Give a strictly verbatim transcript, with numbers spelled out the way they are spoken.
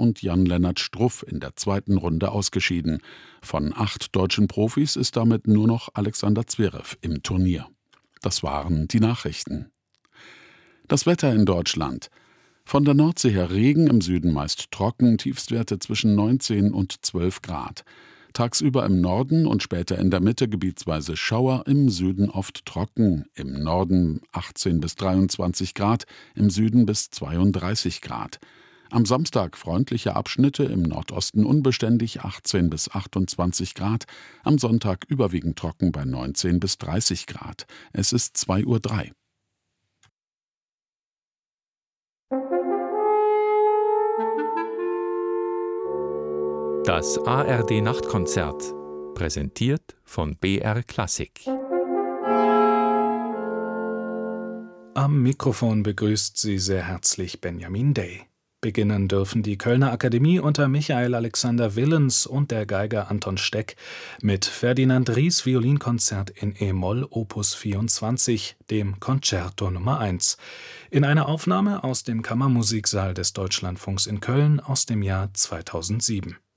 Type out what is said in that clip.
und Jan-Lennart Struff in der zweiten Runde ausgeschieden. Von acht deutschen Profis ist damit nur noch Alexander Zverev im Turnier. Das waren die Nachrichten. Das Wetter in Deutschland. Von der Nordsee her Regen, im Süden meist trocken, Tiefstwerte zwischen neunzehn und zwölf Grad. Tagsüber im Norden und später in der Mitte gebietsweise Schauer, im Süden oft trocken, im Norden achtzehn bis dreiundzwanzig Grad, im Süden bis zweiunddreißig Grad. Am Samstag freundliche Abschnitte, im Nordosten unbeständig achtzehn bis achtundzwanzig Grad, am Sonntag überwiegend trocken bei neunzehn bis dreißig Grad. Es ist zwei Uhr drei. Das A R D-Nachtkonzert, präsentiert von B R Klassik. Am Mikrofon begrüßt Sie sehr herzlich Benjamin Day. Beginnen dürfen die Kölner Akademie unter Michael Alexander Willens und der Geiger Anton Steck mit Ferdinand Ries Violinkonzert in e-Moll Opus vierundzwanzig, dem Concerto Nummer eins, in einer Aufnahme aus dem Kammermusiksaal des Deutschlandfunks in Köln aus dem Jahr zweitausendsieben.